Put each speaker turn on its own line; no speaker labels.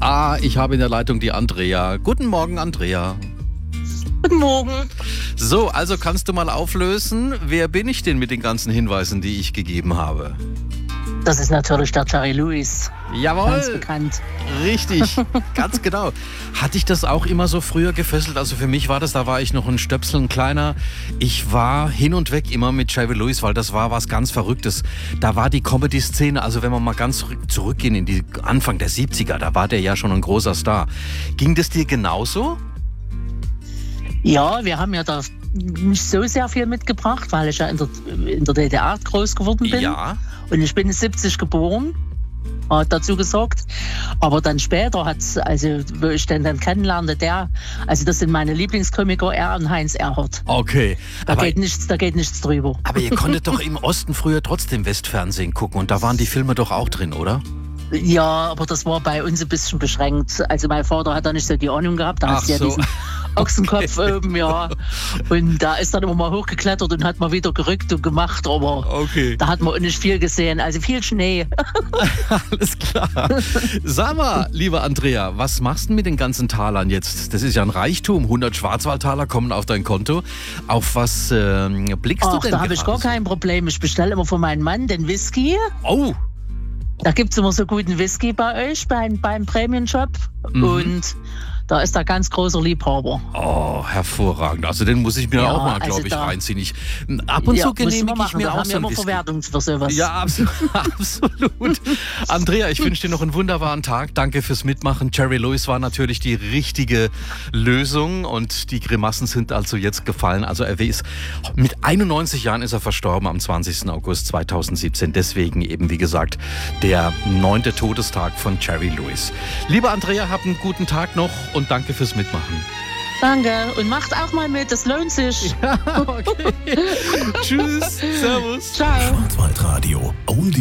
Ich habe in der Leitung die Andrea. Guten Morgen, Andrea.
Guten Morgen.
So, also kannst du mal auflösen, wer bin ich denn mit den ganzen Hinweisen, die ich gegeben habe?
Das ist natürlich der Jerry Lewis.
Jawohl.
Ganz bekannt.
Richtig, ganz genau. Hatte ich das auch immer so früher gefesselt? Also für mich war das, da war ich noch ein Stöpsel, ein kleiner. Ich war hin und weg immer mit Jerry Lewis, weil das war was ganz Verrücktes. Da war die Comedy-Szene, also wenn wir mal ganz zurückgehen in die Anfang der 70er, da war der ja schon ein großer Star. Ging das dir genauso?
Ja, wir haben ja da nicht so sehr viel mitgebracht, weil ich ja in der DDR groß geworden bin.
Ja.
Und ich bin 70 geboren, hat dazu gesagt. Aber dann später hat's, also wo ich den dann kennenlernte, das sind meine Lieblingskomiker, er und Heinz Erhardt.
Okay.
Da geht nichts drüber.
Aber ihr konntet doch im Osten früher trotzdem Westfernsehen gucken und da waren die Filme doch auch drin, oder?
Ja, aber das war bei uns ein bisschen beschränkt. Also mein Vater hat da nicht so die Ahnung gehabt. Da hast du ja diesen Ochsenkopf oben, ja. Und da ist dann immer mal hochgeklettert und hat mal wieder gerückt und gemacht. Aber da hat man nicht viel gesehen. Also viel Schnee.
Alles klar. Sag mal, liebe Andrea, was machst du mit den ganzen Talern jetzt? Das ist ja ein Reichtum. 100 Schwarzwaldtaler kommen auf dein Konto. Auf was blickst du denn
da habe ich gar kein Problem. Ich bestelle immer von meinem Mann den Whisky.
Oh.
Da gibt es immer so guten Whisky bei euch, beim Premium-Shop. Und da ist er ganz großer Liebhaber.
Oh, hervorragend. Also den muss ich mir auch mal, glaube ich, reinziehen. Ab und zu genehmige ich mir auch so ein Whisky.
Verwertung für sowas.
Ja, absolut. Andrea, ich wünsche dir noch einen wunderbaren Tag. Danke fürs Mitmachen. Jerry Lewis war natürlich die richtige Lösung und die Grimassen sind also jetzt gefallen. Also er ist mit 91 Jahren ist er verstorben am 20. August 2017. Deswegen eben, wie gesagt, der 9. Todestag von Jerry Lewis. Liebe Andrea, hab einen guten Tag noch und danke fürs Mitmachen.
Danke und macht auch mal mit, es lohnt sich.
Ja, okay. Tschüss, servus.
Ciao.
Schwarzwaldradio.